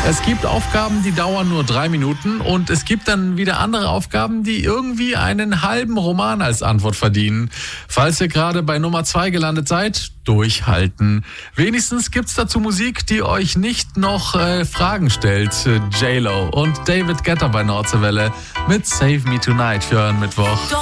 Es gibt Aufgaben, die dauern nur 3 Minuten und es gibt dann wieder andere Aufgaben, die irgendwie einen halben Roman als Antwort verdienen. Falls ihr gerade bei Nummer 2 gelandet seid, durchhalten. Wenigstens gibt's dazu Musik, die euch nicht noch Fragen stellt. J-Lo und David Guetta bei Nordseewelle mit Save Me Tonight für einen Mittwoch.